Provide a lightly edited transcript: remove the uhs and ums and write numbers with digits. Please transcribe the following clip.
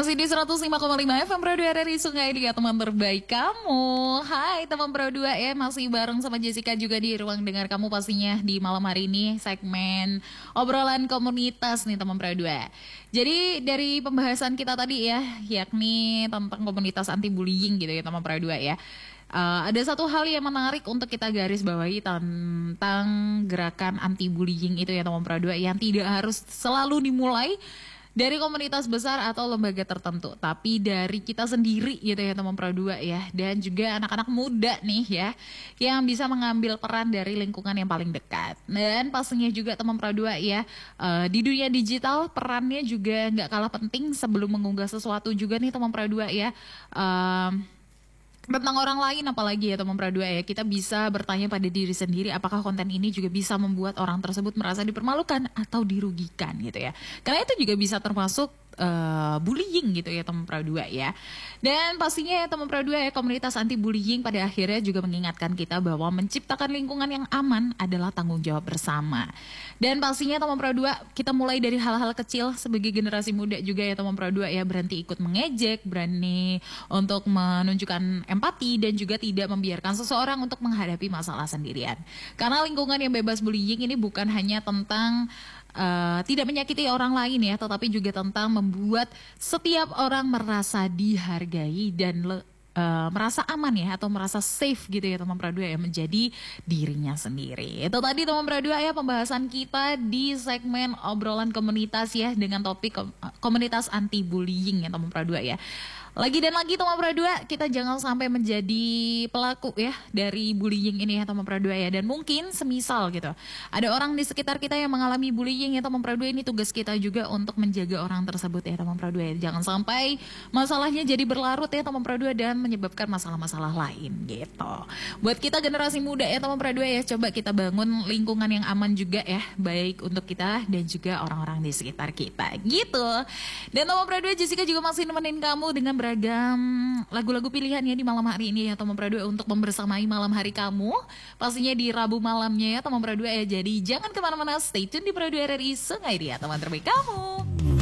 Masih di 105,5 FM Pro 2 dari Sungai Dia, teman terbaik kamu. Hai teman Pro 2 ya, masih bareng sama Jessica juga di ruang dengar kamu pastinya di malam hari ini segmen obrolan komunitas nih teman Pro 2. Jadi dari pembahasan kita tadi ya, yakni tentang komunitas anti bullying gitu ya teman Pro 2 ya. Ada satu hal yang menarik untuk kita garis bawahi tentang gerakan anti bullying itu ya teman Pro 2 yang tidak harus selalu dimulai dari komunitas besar atau lembaga tertentu, tapi dari kita sendiri gitu ya teman Pro 2 ya, dan juga anak-anak muda nih ya, yang bisa mengambil peran dari lingkungan yang paling dekat. Dan pastinya juga teman Pro 2 ya, di dunia digital perannya juga nggak kalah penting sebelum mengunggah sesuatu juga nih teman Pro 2 ya. Tentang orang lain apalagi ya teman Pro 2 ya, kita bisa bertanya pada diri sendiri apakah konten ini juga bisa membuat orang tersebut merasa dipermalukan atau dirugikan gitu ya, karena itu juga bisa termasuk bullying gitu ya teman Pro 2 ya. Dan pastinya ya teman Pro 2 ya, komunitas anti bullying pada akhirnya juga mengingatkan kita bahwa menciptakan lingkungan yang aman adalah tanggung jawab bersama. Dan pastinya teman Pro 2, kita mulai dari hal-hal kecil sebagai generasi muda juga ya teman Pro 2 ya, berhenti ikut mengejek, berani untuk menunjukkan empati, dan juga tidak membiarkan seseorang untuk menghadapi masalah sendirian. Karena lingkungan yang bebas bullying ini bukan hanya tentang tidak menyakiti orang lain ya, tetapi juga tentang membuat setiap orang merasa dihargai dan merasa aman ya, atau merasa safe gitu ya teman Pro 2 ya, menjadi dirinya sendiri. Itu tadi teman Pro 2 ya pembahasan kita di segmen obrolan komunitas ya, dengan topik komunitas anti bullying ya teman Pro 2 ya. Lagi dan lagi teman Pro 2, kita jangan sampai menjadi pelaku ya dari bullying ini ya teman Pro 2 ya. Dan mungkin semisal gitu, ada orang di sekitar kita yang mengalami bullying ya teman Pro 2, ini tugas kita juga untuk menjaga orang tersebut ya teman Pro 2 ya. Jangan sampai masalahnya jadi berlarut ya teman Pro 2 dan menyebabkan masalah-masalah lain gitu. Buat kita generasi muda ya teman Pro 2 ya, coba kita bangun lingkungan yang aman juga ya, baik untuk kita dan juga orang-orang di sekitar kita gitu. Dan teman Pro 2, Jessica juga masih nemenin kamu dengan beragam lagu-lagu pilihan ya di malam hari ini ya teman Pro 2, untuk membersamai malam hari kamu pastinya di Rabu malamnya ya teman Pro 2 ya. Jadi jangan kemana-mana, stay tune di Pro 2 RRI Sungai Dia, teman terbaik kamu.